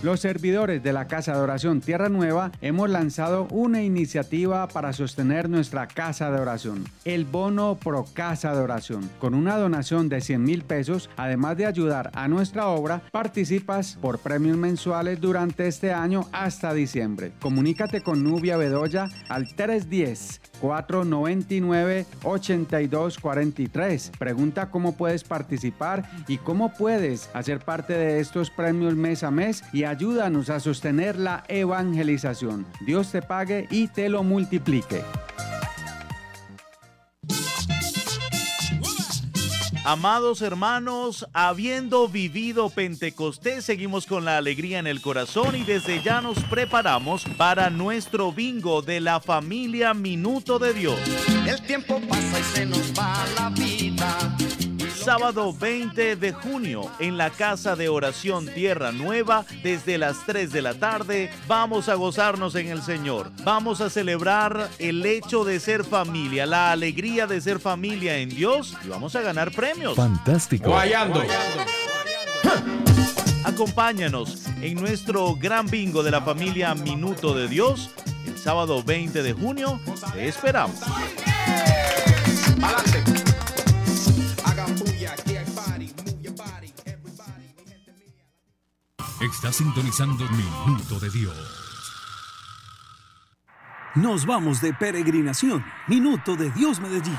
Los servidores de la Casa de Oración Tierra Nueva hemos lanzado una iniciativa para sostener nuestra Casa de Oración, el Bono Pro Casa de Oración. Con una donación de 100,000 pesos, además de ayudar a nuestra obra, participas por premios mensuales durante este año hasta diciembre. Comunícate con Nubia Bedoya al 310-499-8243. Pregunta cómo puedes participar y cómo puedes hacer parte de estos premios mes a mes y ayúdanos a sostener la evangelización. Dios te pague y te lo multiplique. Amados hermanos, habiendo vivido Pentecostés, seguimos con la alegría en el corazón y desde ya nos preparamos para nuestro bingo de la familia Minuto de Dios. El tiempo pasa y se nos va la vida. Sábado 20 de junio en la Casa de Oración Tierra Nueva, desde las 3 de la tarde, vamos a gozarnos en el Señor. Vamos a celebrar el hecho de ser familia, la alegría de ser familia en Dios y vamos a ganar premios. Fantástico. Guayando. Acompáñanos en nuestro gran bingo de la familia Minuto de Dios. El sábado 20 de junio te esperamos. Adelante. Estás sintonizando Minuto de Dios. Nos vamos de peregrinación. Minuto de Dios Medellín.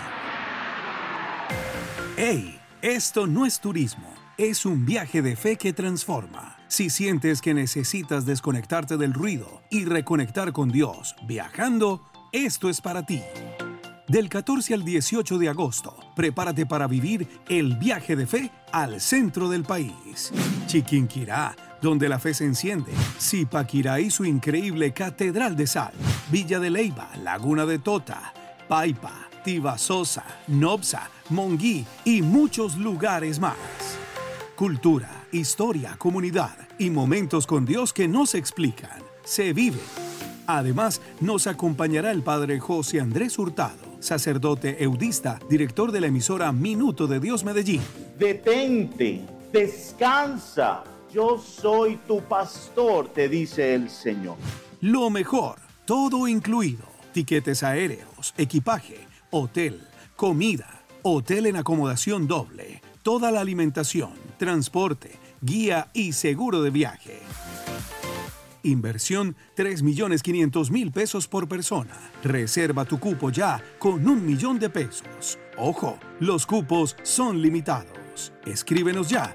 ¡Hey! Esto no es turismo. Es un viaje de fe que transforma. Si sientes que necesitas desconectarte del ruido y reconectar con Dios viajando, esto es para ti. Del 14 al 18 de agosto, prepárate para vivir el viaje de fe al centro del país. Chiquinquirá, donde la fe se enciende. Zipaquirá y su increíble Catedral de Sal. Villa de Leyva, Laguna de Tota, Paipa, Tibasosa, Nopsa, Monguí y muchos lugares más. Cultura, historia, comunidad y momentos con Dios que no se explican, se viven. Además, nos acompañará el padre José Andrés Hurtado, sacerdote eudista, director de la emisora Minuto de Dios Medellín. Detente, descansa, yo soy tu pastor, te dice el Señor. Lo mejor, todo incluido. Tiquetes aéreos, equipaje, hotel, comida, hotel en acomodación doble, toda la alimentación, transporte, guía y seguro de viaje. Inversión 3.500.000 pesos por persona. Reserva tu cupo ya con 1.000.000 de pesos. Ojo, los cupos son limitados. Escríbenos ya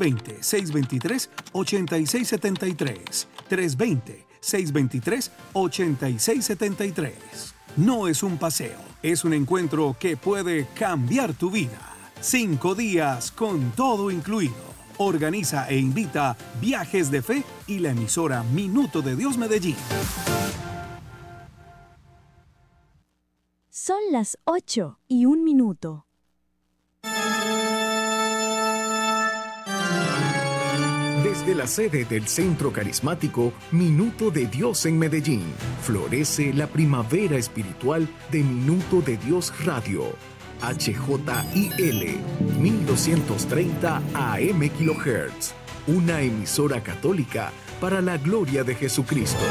320-623-8673. 320-623-8673. No es un paseo, es un encuentro que puede cambiar tu vida. 5 días con todo incluido. Organiza e invita Viajes de Fe y la emisora Minuto de Dios Medellín. Son las 8:01. Desde la sede del Centro Carismático Minuto de Dios en Medellín, florece la primavera espiritual de Minuto de Dios Radio. HJIL 1230 AM kHz, una emisora católica para la gloria de Jesucristo.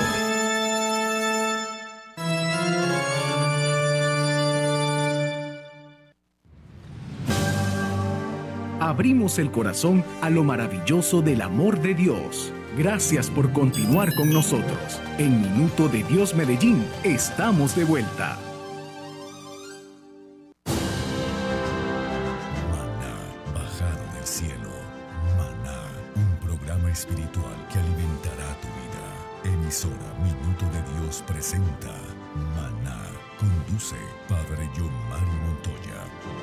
Abrimos el corazón a lo maravilloso del amor de Dios. Gracias por continuar con nosotros. En Minuto de Dios Medellín estamos de vuelta. Espiritual que alimentará tu vida. Emisora Minuto de Dios presenta Maná. Conduce Padre John Mario Montoya.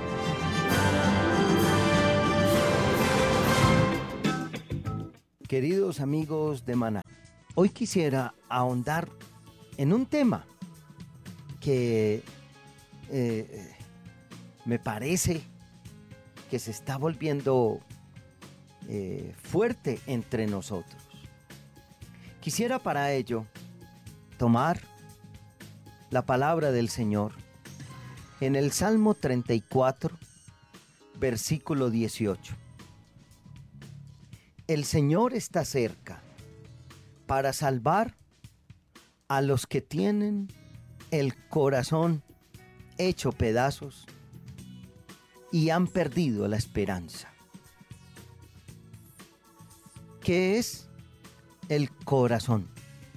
Queridos amigos de Maná, hoy quisiera ahondar en un tema que me parece que se está volviendo fuerte entre nosotros. Quisiera para ello tomar la palabra del Señor en el Salmo 34, versículo 18. El Señor está cerca, para salvar a los que tienen el corazón hecho pedazos y han perdido la esperanza. ¿Qué es el corazón?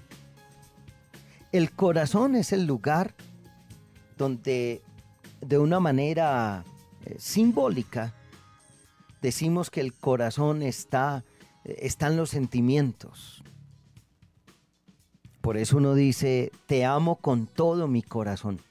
El corazón es el lugar donde, de una manera simbólica, decimos que el corazón están los sentimientos. Por eso uno dice, te amo con todo mi corazón.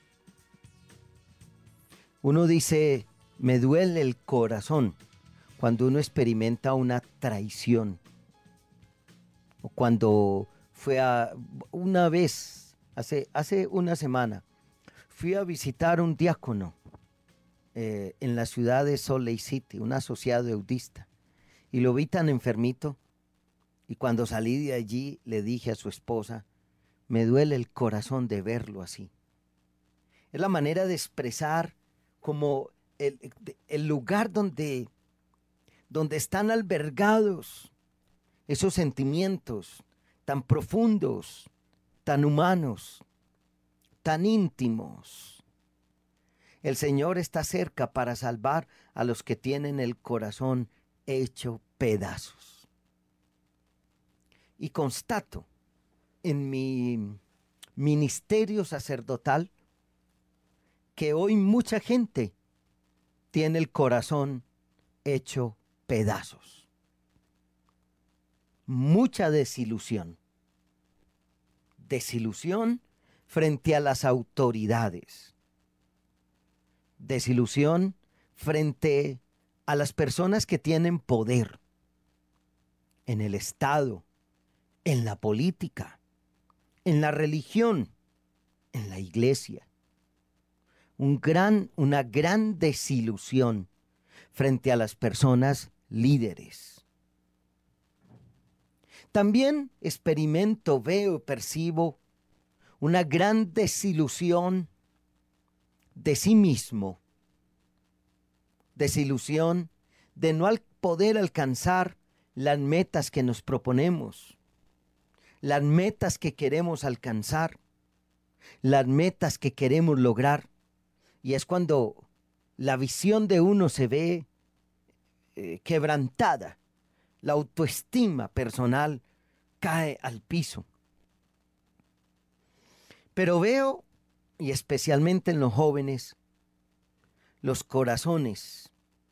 Uno dice, me duele el corazón cuando uno experimenta una traición. O cuando una vez, hace una semana, fui a visitar un diácono en la ciudad de Salt Lake City, un asociado eudista, y lo vi tan enfermito, y cuando salí de allí le dije a su esposa, me duele el corazón de verlo así. Es la manera de expresar como el lugar donde están albergados esos sentimientos tan profundos, tan humanos, tan íntimos. El Señor está cerca para salvar a los que tienen el corazón hecho pedazos. Y constato en mi ministerio sacerdotal que hoy mucha gente tiene el corazón hecho pedazos. Mucha desilusión. Desilusión frente a las autoridades. Desilusión frente a las personas que tienen poder en el Estado, en la política, en la religión, en la iglesia. Una gran desilusión frente a las personas líderes. También experimento, veo, percibo una gran desilusión de sí mismo. Desilusión de no poder alcanzar las metas que nos proponemos, las metas que queremos alcanzar, las metas que queremos lograr. Y es cuando la visión de uno se ve quebrantada, la autoestima personal cae al piso. Pero veo, y especialmente en los jóvenes, los corazones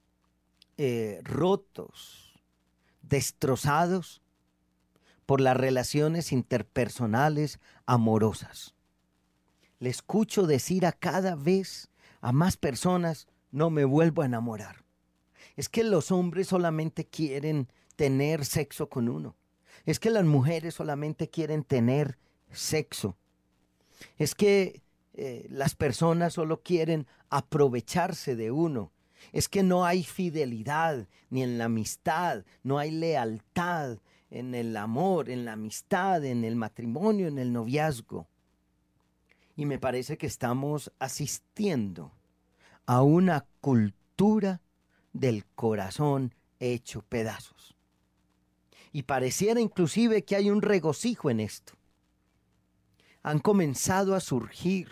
rotos, destrozados por las relaciones interpersonales amorosas. Le escucho decir a cada vez a más personas, no me vuelvo a enamorar. Es que los hombres solamente quieren tener sexo con uno. Es que las mujeres solamente quieren tener sexo. Es que las personas solo quieren aprovecharse de uno. Es que no hay fidelidad ni en la amistad, no hay lealtad en el amor, en la amistad, en el matrimonio, en el noviazgo. Y me parece que estamos asistiendo a una cultura del corazón hecho pedazos. Y pareciera inclusive que hay un regocijo en esto. Han comenzado a surgir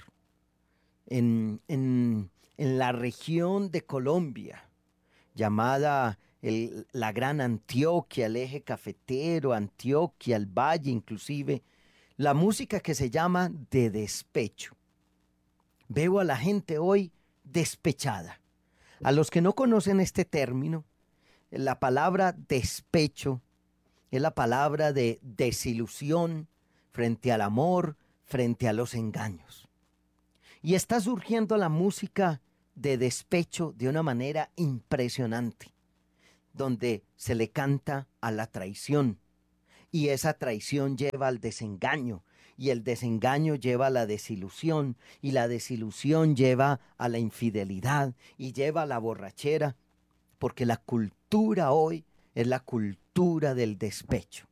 en la región de Colombia, llamada la Gran Antioquia, el eje cafetero, Antioquia, el Valle inclusive, la música que se llama de despecho. Veo a la gente hoy despechada. A los que no conocen este término, la palabra despecho es la palabra de desilusión frente al amor, frente a los engaños. Y está surgiendo la música de despecho de una manera impresionante, donde se le canta a la traición, y esa traición lleva al desengaño, y el desengaño lleva a la desilusión, y la desilusión lleva a la infidelidad, y lleva a la borrachera, porque la cultura hoy es la cultura del despecho.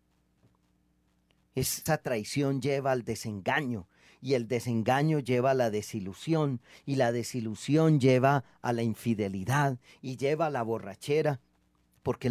Esa traición lleva al desengaño, y el desengaño lleva a la desilusión, y la desilusión lleva a la infidelidad, y lleva a la borrachera.